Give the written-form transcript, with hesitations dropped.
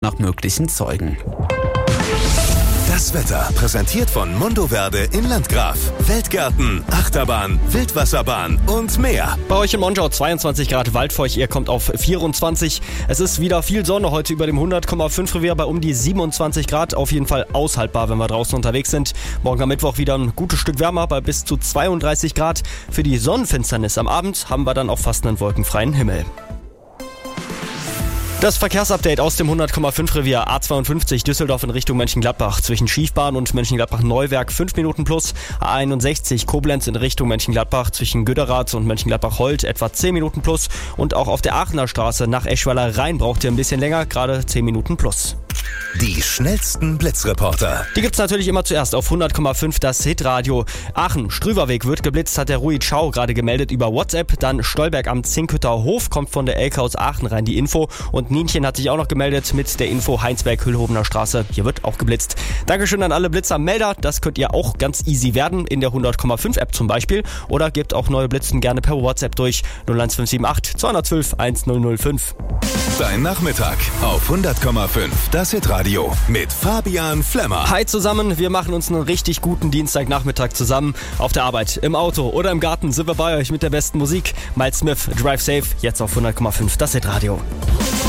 nach möglichen Zeugen. Das Wetter präsentiert von Mondoverde in Landgraf. Weltgärten, Achterbahn, Wildwasserbahn und mehr. Bei euch in Monschau 22 Grad waldfeucht, ihr kommt auf 24. Es ist wieder viel Sonne heute über dem 100,5 Revier bei um die 27 Grad. Auf jeden Fall aushaltbar, wenn wir draußen unterwegs sind. Morgen am Mittwoch wieder ein gutes Stück wärmer bei bis zu 32 Grad. Für die Sonnenfinsternis am Abend haben wir dann auch fast einen wolkenfreien Himmel. Das Verkehrsupdate aus dem 100,5 Revier A52 Düsseldorf in Richtung Mönchengladbach. Zwischen Schiefbahn und Mönchengladbach-Neuwerk 5 Minuten plus. A61 Koblenz in Richtung Mönchengladbach zwischen Güderath und Mönchengladbach-Holt etwa 10 Minuten plus. Und auch auf der Aachener Straße nach Eschweiler Rhein braucht ihr ein bisschen länger, gerade 10 Minuten plus. Die schnellsten Blitzreporter. Die gibt's natürlich immer zuerst auf 100,5 das Hitradio. Aachen, Strüverweg wird geblitzt, hat der Rui Chau gerade gemeldet über WhatsApp. Dann Stolberg am Zinkhütter Hof kommt von der Elke aus Aachen rein die Info. Und Nienchen hat sich auch noch gemeldet mit der Info Heinsberg-Hüllhovener Straße. Hier wird auch geblitzt. Dankeschön an alle Blitzer-Melder. Das könnt ihr auch ganz easy werden in der 100,5 App zum Beispiel. Oder gebt auch neue Blitzen gerne per WhatsApp durch 01578 212 1005. Dein Nachmittag auf 100,5 das Hitradio mit Fabian Flemmer. Hi zusammen, wir machen uns einen richtig guten Dienstagnachmittag zusammen. Auf der Arbeit, im Auto oder im Garten sind wir bei euch mit der besten Musik. Miles Smith, Drive Safe, jetzt auf 100,5 das Hitradio.